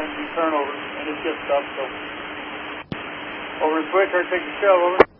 going to be turnover and it's just stuff. So over to switch or take the shove, over.